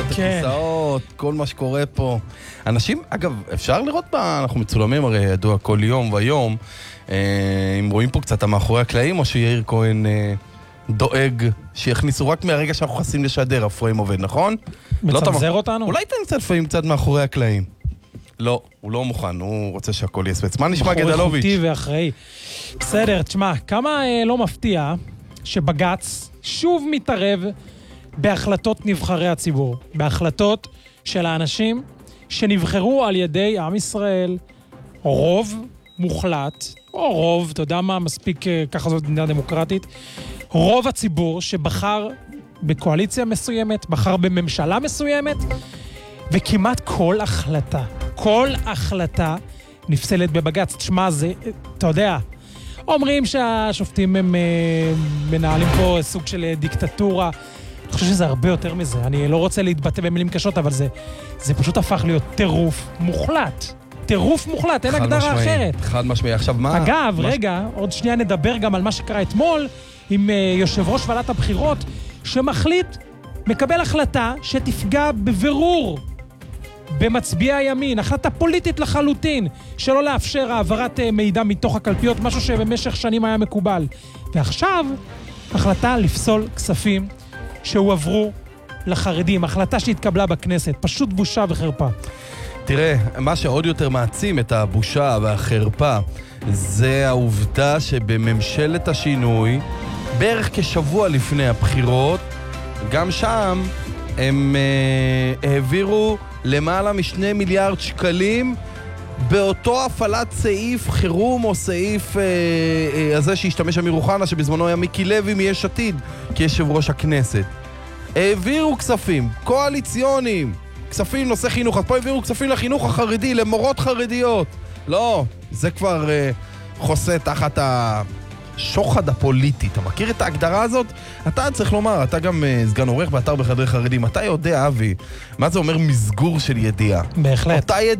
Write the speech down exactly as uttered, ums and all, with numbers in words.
הכיסאות, כל מה שקורה פה. אנשים, אגב, אפשר לראות בה, אנחנו מצולמים הרי ידוע כל יום ויום, אם רואים פה קצת מאחורי הקלעים, או שיאיר כהן דואג שיכניסו רק מהרגע שאנחנו חסים לשדר, הפריים עובד, נכון? מצנזר אותנו? אולי תמצא לפעמים קצת מאחורי הקלעים. לא, הוא לא מוכן, הוא רוצה שהכל יספץ. מה נשמע גדלוביץ'? בחור איכותי ואחראי. בסדר, תשמע, כמה אה, לא מפתיע שבגץ שוב מתערב בהחלטות נבחרי הציבור, בהחלטות של האנשים שנבחרו על ידי עם ישראל, רוב מוחלט, או רוב, אתה יודע מה, מספיק אה, ככה זאת מדינה דמוקרטית, רוב הציבור שבחר בקואליציה מסוימת, בחר בממשלה מסוימת, וכמעט כל החלטה, כל החלטה נפסלת בבגץ. תשמע, זה, אתה יודע, אומרים שהשופטים הם מנהלים פה סוג של דיקטטורה. אני חושב שזה הרבה יותר מזה. אני לא רוצה להתבטא במילים קשות, אבל זה, זה פשוט הפך להיות טירוף מוחלט. טירוף מוחלט, אין הגדרה משמעי, אחרת. חד משמעי. עכשיו מה? אגב, מה... רגע, עוד שנייה נדבר גם על מה שקרה אתמול, עם יושב ראש ועדת הבחירות, שמחליט, מקבל החלטה שתפגע בבירור במצביע הימין, החלטה פוליטית לחלוטין, שלא לאפשר העברת מידע מתוך הקלפיות, משהו שבמשך שנים היה מקובל. ועכשיו, החלטה לפסול כספים שהועברו לחרדים, החלטה שהתקבלה בכנסת, פשוט בושה וחרפה. תראה, מה שעוד יותר מעצים את הבושה והחרפה, זה העובדה שבממשלת השינוי, בערך כשבוע לפני הבחירות, גם שם הם אה, העבירו למעלה משני מיליארד שקלים באותו הפעלת סעיף חירום או סעיף אה, אה, הזה שהשתמש אמיר אוחנה, שבזמנו היה מיקי לוי מיש עתיד כיושב ראש הכנסת. העבירו כספים קואליציוניים, כספים נושא חינוך, אז פה העבירו כספים לחינוך החרדי, למורות חרדיות. לא, זה כבר אה, חוסה תחת ה... שוחד הפוליטי. אתה מכיר את ההגדרה הזאת? אתה צריך לומר, אתה גם uh, סגן עורך באתר בחדרי חרדים, אתה יודע, אבי, מה זה אומר מסגור של ידיעה? בהחלט. אותה